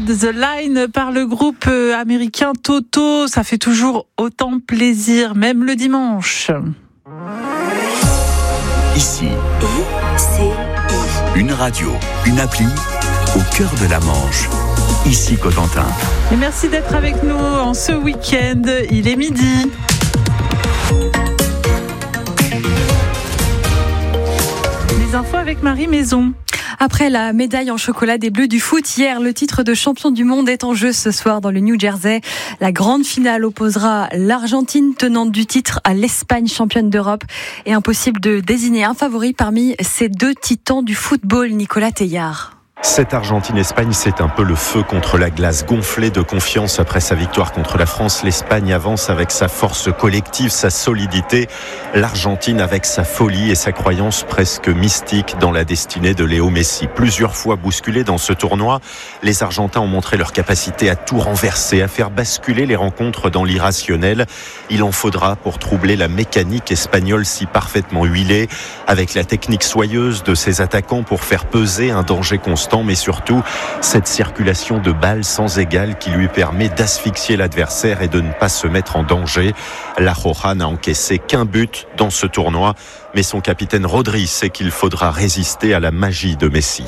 the Line par le groupe américain Toto. Ça fait toujours autant plaisir, même le dimanche. Ici, une radio, une appli au cœur de la Manche. Ici Cotentin. Et merci d'être avec nous en ce week-end. Il est midi. Les infos avec Marie Maison. Après la médaille en chocolat des Bleus du foot hier, le titre de champion du monde est en jeu ce soir dans le New Jersey. La grande finale opposera l'Argentine, tenante du titre, à l'Espagne, championne d'Europe. Et impossible de désigner un favori parmi ces deux titans du football, Nicolas Teillard. Cette Argentine-Espagne, c'est un peu le feu contre la glace. Gonflée de confiance après sa victoire contre la France, l'Espagne avance avec sa force collective, sa solidité. L'Argentine avec sa folie et sa croyance presque mystique dans la destinée de Léo Messi. Plusieurs fois bousculés dans ce tournoi, les Argentins ont montré leur capacité à tout renverser, à faire basculer les rencontres dans l'irrationnel. Il en faudra pour troubler la mécanique espagnole si parfaitement huilée, avec la technique soyeuse de ses attaquants pour faire peser un danger constant. Mais surtout, cette circulation de balles sans égale qui lui permet d'asphyxier l'adversaire et de ne pas se mettre en danger. La Roja n'a encaissé qu'un but dans ce tournoi, mais son capitaine Rodri sait qu'il faudra résister à la magie de Messi.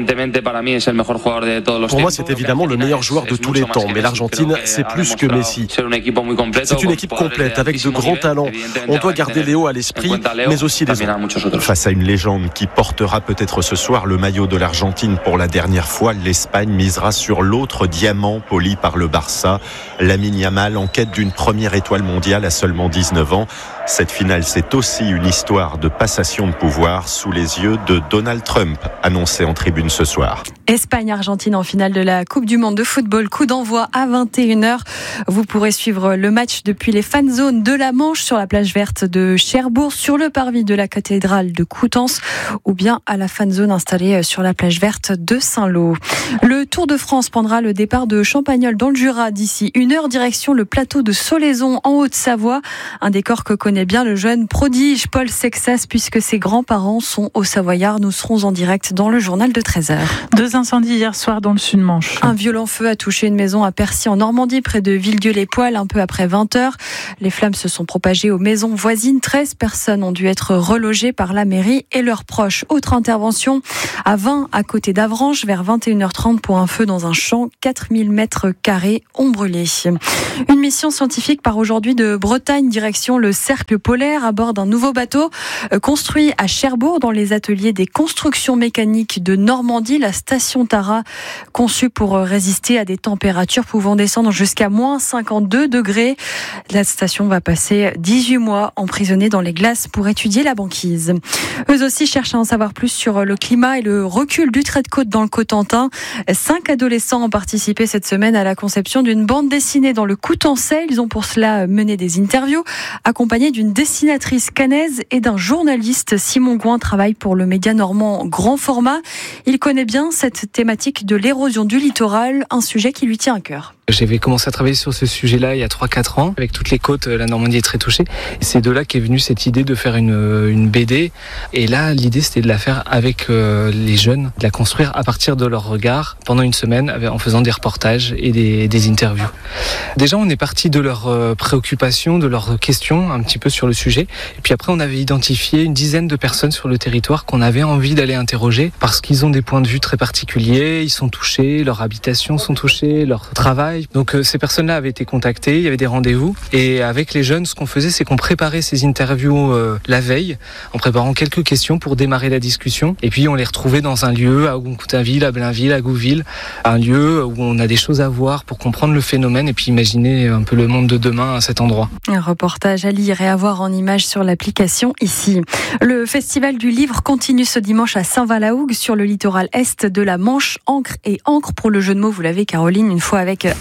Pour moi, c'est évidemment le meilleur joueur de tous les temps, mais l'Argentine, c'est plus que Messi. C'est une équipe complète, avec de grands talents. On doit garder Léo à l'esprit, mais aussi les autres. Face à une légende qui portera peut-être ce soir le maillot de l'Argentine pour la dernière fois, l'Espagne misera sur l'autre diamant poli par le Barça. Lamine Yamal, en quête d'une première étoile mondiale à seulement 19 ans. Cette finale, c'est aussi une histoire de passation de pouvoir sous les yeux de Donald Trump, annoncé en tribune ce soir. Espagne-Argentine en finale de la Coupe du Monde de football. Coup d'envoi à 21h. Vous pourrez suivre le match depuis les fan zones de la Manche sur la plage verte de Cherbourg, sur le parvis de la cathédrale de Coutances ou bien à la fan zone installée sur la plage verte de Saint-Lô. Le Tour de France prendra le départ de Champagnole dans le Jura d'ici 1 heure, direction le plateau de Solaizon en Haute-Savoie. Un décor que connaît bien le jeune prodige Paul Sexas puisque ses grands-parents sont au Savoyard. Nous serons en direct dans le journal de 13h. 2 incendies hier soir dans le Sud-Manche. Un violent feu a touché une maison à Percy en Normandie près de Villedieu-les-Poêles un peu après 20h. Les flammes se sont propagées aux maisons voisines. 13 personnes ont dû être relogées par la mairie et leurs proches. Autre intervention à 20 à côté d'Avranches vers 21h30 pour un feu dans un champ. 4000 mètres carrés ont brûlé. Une mission scientifique part aujourd'hui de Bretagne direction le cercle polaire à bord d'un nouveau bateau construit à Cherbourg dans les ateliers des constructions mécaniques de Normandie. La station Tara, conçue pour résister à des températures pouvant descendre jusqu'à moins 52 degrés. La station va passer 18 mois emprisonnée dans les glaces pour étudier la banquise. Eux aussi cherchent à en savoir plus sur le climat et le recul du trait de côte dans le Cotentin. 5 adolescents ont participé cette semaine à la conception d'une bande dessinée dans le Coutançais. Ils ont pour cela mené des interviews, accompagnés d'une dessinatrice caennaise et d'un journaliste. Simon Gouin travaille pour le média normand Grand Format. Il connaît bien cette thématique de l'érosion du littoral, un sujet qui lui tient à cœur. J'avais commencé à travailler sur ce sujet-là il y a 3-4 ans. Avec toutes les côtes, la Normandie est très touchée. Et c'est de là qu'est venue cette idée de faire une BD. Et là, l'idée, c'était de la faire avec les jeunes, de la construire à partir de leur regard pendant une semaine en faisant des reportages et des interviews. Déjà, on est parti de leurs préoccupations, de leurs questions un petit peu sur le sujet. Et puis après, on avait identifié une dizaine de personnes sur le territoire qu'on avait envie d'aller interroger parce qu'ils ont des points de vue très particuliers, ils sont touchés, leurs habitations sont touchées, leur travail. Donc ces personnes-là avaient été contactées, il y avait des rendez-vous. Et avec les jeunes, ce qu'on faisait, c'est qu'on préparait ces interviews la veille, en préparant quelques questions pour démarrer la discussion. Et puis on les retrouvait dans un lieu à Coutainville, à Blainville, à Gouville, un lieu où on a des choses à voir pour comprendre le phénomène et puis imaginer un peu le monde de demain à cet endroit. Un reportage à lire et à voir en images sur l'application ici. Le Festival du Livre continue ce dimanche à Saint-Valahougue sur le littoral est de la Manche. Encre et encre pour le jeu de mots, vous l'avez Caroline, une fois avec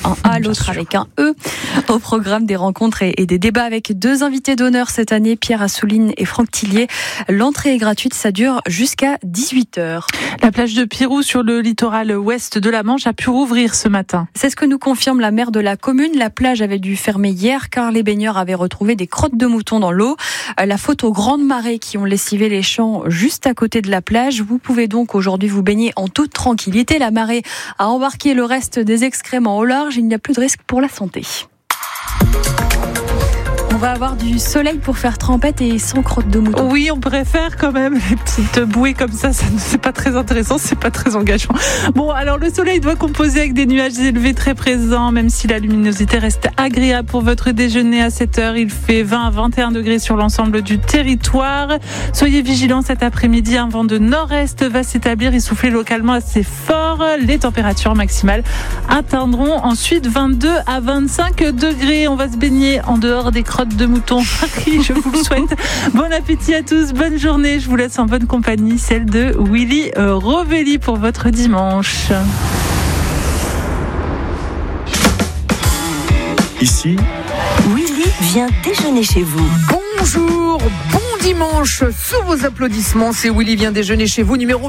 un A, l'autre avec un E. Au programme des rencontres et des débats avec 2 invités d'honneur cette année, Pierre Assouline et Franck Tillier. L'entrée est gratuite, ça dure jusqu'à 18h. La plage de Pirou sur le littoral ouest de la Manche a pu rouvrir ce matin. C'est ce que nous confirme la maire de la commune. La plage avait dû fermer hier car les baigneurs avaient retrouvé des crottes de moutons dans l'eau. La faute aux grandes marées qui ont lessivé les champs juste à côté de la plage. Vous pouvez donc aujourd'hui vous baigner en toute tranquillité. La marée a embarqué le reste des excréments au large. Il n'y a plus de risque pour la santé. On va avoir du soleil pour faire trempette et sans crotte de mouton. Oui, on préfère quand même les petites bouées comme ça, c'est pas très intéressant, c'est pas très engageant. Bon, alors le soleil doit composer avec des nuages élevés très présents, même si la luminosité reste agréable pour votre déjeuner à 7h. Il fait 20 à 21 degrés sur l'ensemble du territoire. Soyez vigilants cet après-midi, un vent de nord-est va s'établir et souffler localement assez fort. Les températures maximales atteindront ensuite 22 à 25 degrés. On va se baigner en dehors des crottes de mouton. Je vous le souhaite. Bon appétit à tous, bonne journée. Je vous laisse en bonne compagnie, celle de Willy Rovelli pour votre dimanche. Ici, Willy vient déjeuner chez vous. Bonjour, bon dimanche, sous vos applaudissements, c'est Willy vient déjeuner chez vous, numéro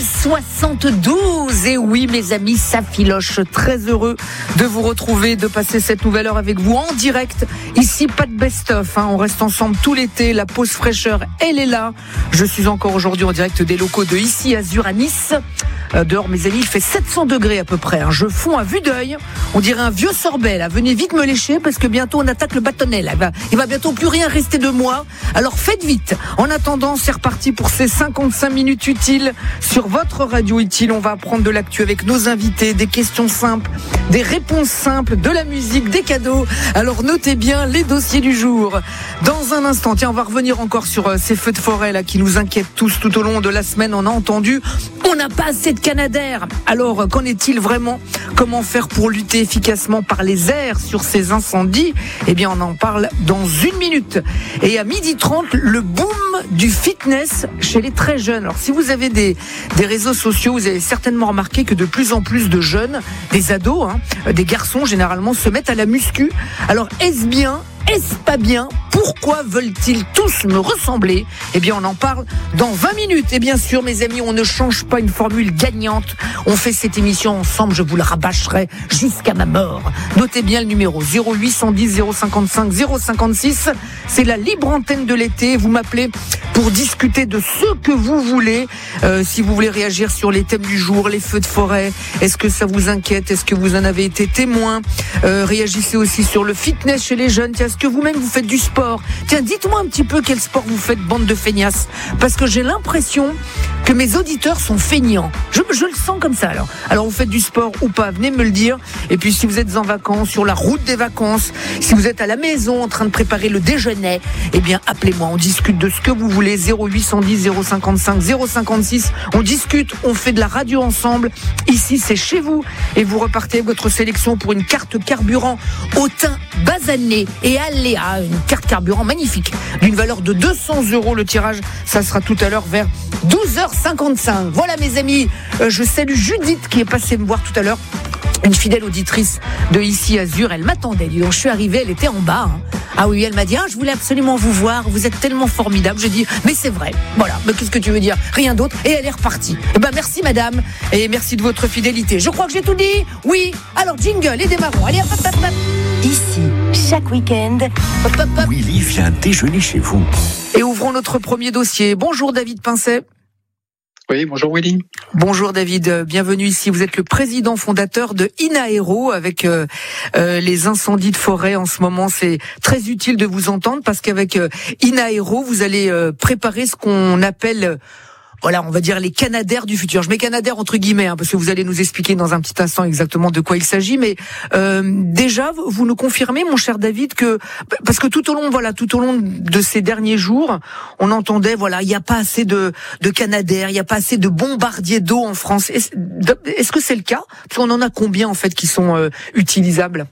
1072. Et oui, mes amis, ça filoche. Très heureux de vous retrouver, de passer cette nouvelle heure avec vous en direct. Ici, pas de best-of, on reste ensemble tout l'été. La pause fraîcheur, elle est là. Je suis encore aujourd'hui en direct des locaux de Ici Azur à Nice. Dehors, mes amis, il fait 700 degrés à peu près. Je fonds à vue d'œil. On dirait un vieux sorbet, là. Venez vite me lécher parce que bientôt on attaque le bâtonnet, là. Il va bientôt plus rien rester de moi. Alors faites vite. En attendant, c'est reparti pour ces 55 minutes utiles sur votre radio utile. On va apprendre de l'actu avec nos invités, des questions simples, des réponses simples, de la musique, des cadeaux. Alors notez bien les dossiers du jour. Dans un instant, tiens, on va revenir encore sur ces feux de forêt là qui nous inquiètent tous tout au long de la semaine. On a entendu, on n'a pas assez de canadair. Alors, qu'en est-il vraiment? Comment faire pour lutter efficacement par les airs sur ces incendies? Eh bien, on en parle dans 1 minute. Et à 12h30, le boom du fitness chez les très jeunes. Alors, si vous avez des réseaux sociaux, vous avez certainement remarqué que de plus en plus de jeunes, des ados, des garçons généralement, se mettent à la muscu. Alors, est-ce bien? Est-ce pas bien? Pourquoi veulent-ils tous me ressembler? Eh bien, on en parle dans 20 minutes. Et bien sûr, mes amis, on ne change pas une formule gagnante. On fait cette émission ensemble, je vous la rabâcherai jusqu'à ma mort. Notez bien le numéro 0810 055 056. C'est la libre antenne de l'été. Vous m'appelez pour discuter de ce que vous voulez. Si vous voulez réagir sur les thèmes du jour, les feux de forêt, est-ce que ça vous inquiète? Est-ce que vous en avez été témoin? Réagissez aussi sur le fitness chez les jeunes. Tiens, est-ce que vous-même vous faites du sport? Tiens, dites-moi un petit peu quel sport vous faites, bande de feignasses. Parce que j'ai l'impression que mes auditeurs sont feignants. Je le sens comme ça alors. Alors vous faites du sport ou pas? Venez me le dire. Et puis si vous êtes en vacances, sur la route des vacances, si vous êtes à la maison en train de préparer le déjeuner, eh bien appelez-moi. On discute de ce que vous voulez. 0810 055 056. On discute, on fait de la radio ensemble. Ici c'est chez vous. Et vous repartez avec votre sélection pour une carte carburant au thym basané et aléa. Une carte carburant magnifique d'une valeur de 200 €. Le tirage, ça sera tout à l'heure vers 12h55. Voilà mes amis, je salue Judith qui est passée me voir tout à l'heure. Une fidèle auditrice de Ici Azur, elle m'attendait. Dis donc, je suis arrivée, elle était en bas. Ah oui, elle m'a dit, je voulais absolument vous voir, vous êtes tellement formidable. Je dis, mais c'est vrai. Voilà, mais qu'est-ce que tu veux dire? Rien d'autre. Et elle est repartie. Eh ben, merci madame, et merci de votre fidélité. Je crois que j'ai tout dit. Oui. Alors, jingle, et démarrons. Allez, hop, hop, hop. Ici, chaque week-end, Hop, hop, hop. Willy vient déjeuner chez vous. Et ouvrons notre premier dossier. Bonjour David Pincet. Oui, bonjour Willy. Bonjour David, bienvenue ici. Vous êtes le président fondateur de Inaero avec les incendies de forêt en ce moment. C'est très utile de vous entendre parce qu'avec Inaero, vous allez préparer ce qu'on appelle... Voilà, on va dire les canadaires du futur. Je mets canadaires entre guillemets, parce que vous allez nous expliquer dans un petit instant exactement de quoi il s'agit. Mais déjà, vous nous confirmez, mon cher David, que parce que tout au long de ces derniers jours, on entendait, il n'y a pas assez de canadaires, il n'y a pas assez de bombardiers d'eau en France. Est-ce que c'est le cas? Parce qu'on en a combien en fait qui sont utilisables?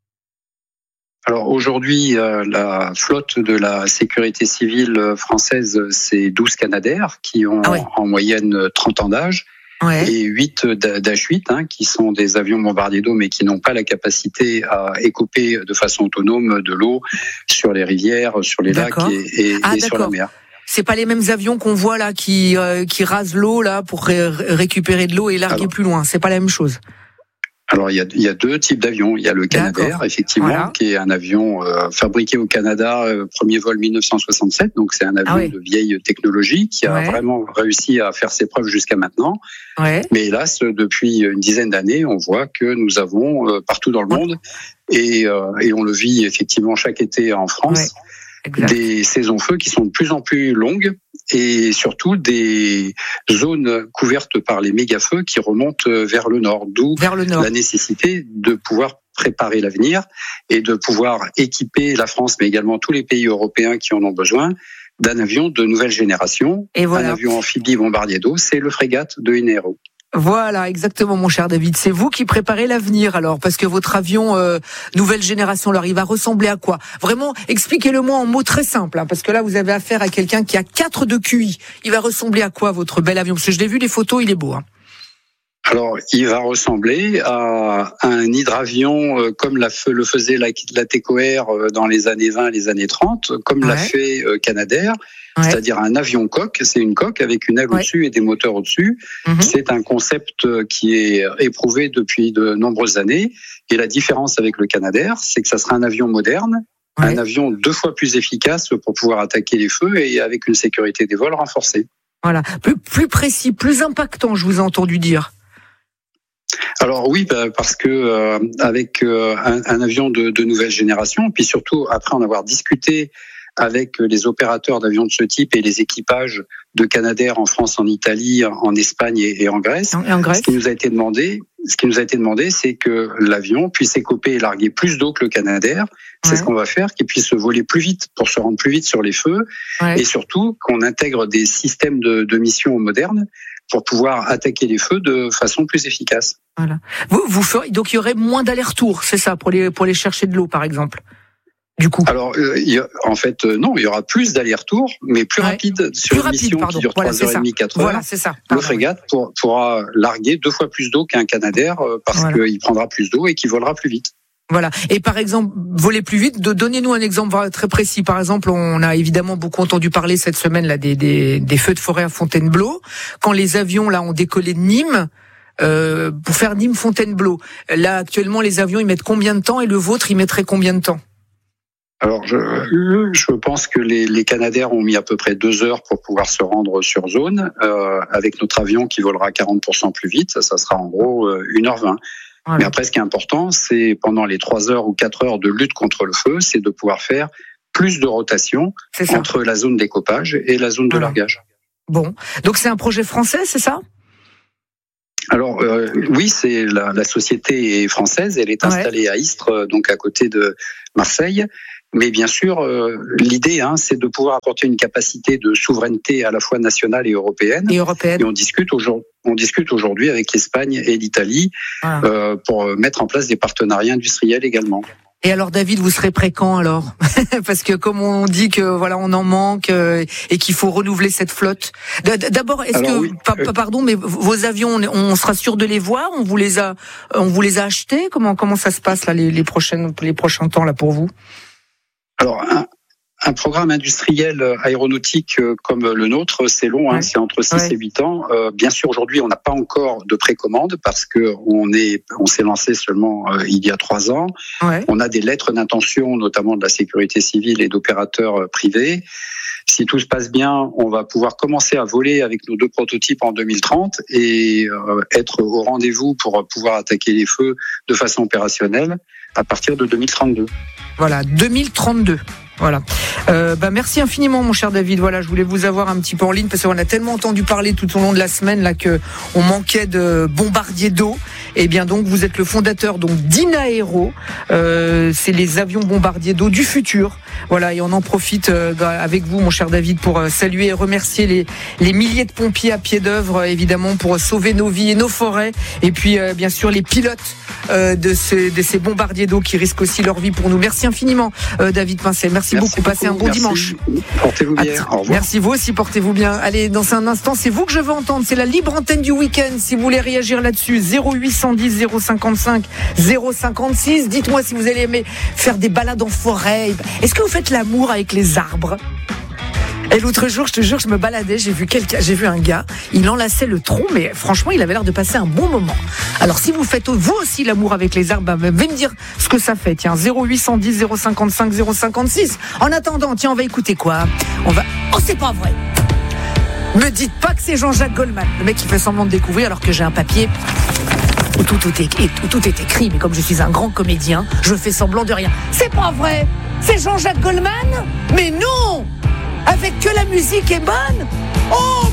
Alors aujourd'hui, la flotte de la sécurité civile française, c'est 12 canadaires qui ont en moyenne 30 ans d'âge. et 8 Dash 8, qui sont des avions bombardiers d'eau, mais qui n'ont pas la capacité à écoper de façon autonome de l'eau sur les rivières, sur les lacs et sur la mer. C'est pas les mêmes avions qu'on voit là qui rasent l'eau là pour récupérer de l'eau et larguer plus loin. C'est pas la même chose. Alors il y a 2 types d'avions. Il y a le Canadair, effectivement, qui est un avion fabriqué au Canada, premier vol 1967. Donc c'est un avion de vieille technologie qui a vraiment réussi à faire ses preuves jusqu'à maintenant. Mais hélas, depuis une dizaine d'années, on voit que nous avons partout dans le monde et on le vit effectivement chaque été en France. Des saisons feux qui sont de plus en plus longues et surtout des zones couvertes par les méga-feux qui remontent vers le nord, d'où la nécessité de pouvoir préparer l'avenir et de pouvoir équiper la France, mais également tous les pays européens qui en ont besoin, d'un avion de nouvelle génération, un avion amphibie bombardier d'eau, c'est le frégate de Hénéro. Voilà, exactement, mon cher David. C'est vous qui préparez l'avenir, alors, parce que votre avion nouvelle génération, alors, il va ressembler à quoi? Vraiment, expliquez-le-moi en mots très simples, parce que là, vous avez affaire à quelqu'un qui a 4 de QI. Il va ressembler à quoi, votre bel avion? Parce que je l'ai vu, les photos, il est beau. Alors, il va ressembler à un hydravion comme le faisait la TECOR dans les années 20 et les années 30, comme l'a fait Canadair. C'est-à-dire un avion coque, c'est une coque avec une aile au-dessus et des moteurs au-dessus. C'est un concept qui est éprouvé depuis de nombreuses années. Et la différence avec le Canadair, c'est que ça sera un avion moderne, un avion 2 fois plus efficace pour pouvoir attaquer les feux et avec une sécurité des vols renforcée. Voilà, plus précis, plus impactant, je vous ai entendu dire. Alors oui, parce que avec un avion de nouvelle génération, puis surtout après en avoir discuté avec les opérateurs d'avions de ce type et les équipages de Canadair en France, en Italie, en Espagne et en Grèce. Ce qui nous a été demandé, c'est que l'avion puisse écoper et larguer plus d'eau que le Canadair. C'est ce qu'on va faire, qu'il puisse voler plus vite pour se rendre plus vite sur les feux, et surtout qu'on intègre des systèmes de mission modernes pour pouvoir attaquer les feux de façon plus efficace. Voilà. Vous ferez, donc il y aurait moins d'allers-retours, c'est ça, pour les chercher de l'eau, par exemple. Du coup. Alors, en fait, non, il y aura plus d'allers-retours, mais plus rapide sur une mission qui dure 3h30, 4h. Voilà, c'est ça. Le frégate pourra larguer 2 fois plus d'eau qu'un Canadair parce qu'il prendra plus d'eau et qu'il volera plus vite. Voilà. Et par exemple, voler plus vite, donnez-nous un exemple très précis. Par exemple, on a évidemment beaucoup entendu parler cette semaine là des feux de forêt à Fontainebleau. Quand les avions là ont décollé de Nîmes, pour faire Nîmes-Fontainebleau. Là, actuellement, les avions, ils mettent combien de temps et le vôtre, il mettrait combien de temps? Alors, je pense que les Canadair ont mis à peu près 2 heures pour pouvoir se rendre sur zone. Avec notre avion qui volera 40% plus vite, ça sera en gros 1h20. Voilà. Mais après, ce qui est important, c'est pendant les 3 heures ou 4 heures de lutte contre le feu, c'est de pouvoir faire plus de rotation entre la zone d'écopage et la zone de largage. Bon, donc c'est un projet français, c'est ça ? Alors oui, c'est la société est française, elle est installée à Istres, donc à côté de Marseille. Mais bien sûr, l'idée, c'est de pouvoir apporter une capacité de souveraineté à la fois nationale et européenne. Et on discute aujourd'hui avec l'Espagne et l'Italie pour mettre en place des partenariats industriels également. Et alors David, vous serez prêt quand alors ? Parce que comme on dit que voilà on en manque et qu'il faut renouveler cette flotte. D'abord, pardon, mais vos avions, on sera sûr de les voir ? On vous les a achetés ? Comment ça se passe là les prochains temps là pour vous ? Alors, un programme industriel aéronautique comme le nôtre, c'est long, c'est entre 6 et 8 ans. Bien sûr, aujourd'hui, on n'a pas encore de précommande parce que on s'est lancé seulement il y a 3 ans. On a des lettres d'intention, notamment de la sécurité civile et d'opérateurs privés. Si tout se passe bien, on va pouvoir commencer à voler avec nos 2 prototypes en 2030 et être au rendez-vous pour pouvoir attaquer les feux de façon opérationnelle à partir de 2032. Voilà, 2032. Voilà. Merci infiniment, mon cher David. Voilà, je voulais vous avoir un petit peu en ligne parce qu'on a tellement entendu parler tout au long de la semaine là que on manquait de bombardiers d'eau. Et bien donc, vous êtes le fondateur donc d'Inaero. C'est les avions bombardiers d'eau du futur. Voilà, et on en profite avec vous, mon cher David, pour saluer et remercier les milliers de pompiers à pied d'œuvre, évidemment, pour sauver nos vies et nos forêts. Et puis, bien sûr, les pilotes de ces bombardiers d'eau qui risquent aussi leur vie pour nous. Merci infiniment, David Pincel. Merci. Merci beaucoup. Passez un bon dimanche. Portez-vous bien. Au revoir. Merci, vous aussi, portez-vous bien. Allez, dans un instant, c'est vous que je veux entendre. C'est la libre antenne du week-end. Si vous voulez réagir là-dessus, 0810 055 056. Dites-moi si vous allez aimer faire des balades en forêt. Est-ce que vous faites l'amour avec les arbres? Et l'autre jour, je te jure, je me baladais, j'ai vu un gars, il enlaçait le tronc, mais franchement, il avait l'air de passer un bon moment. Alors, si vous faites vous aussi l'amour avec les arbres, venez me dire ce que ça fait. Tiens, 0810 055 056. En attendant, tiens, on va écouter quoi? Oh, c'est pas vrai. Me dites pas que c'est Jean-Jacques Goldman, le mec qui fait semblant de découvrir alors que j'ai un papier où tout est écrit. Mais comme je suis un grand comédien, je fais semblant de rien. C'est pas vrai. C'est Jean-Jacques Goldman? Mais non! Avec que la musique est bonne? Oh!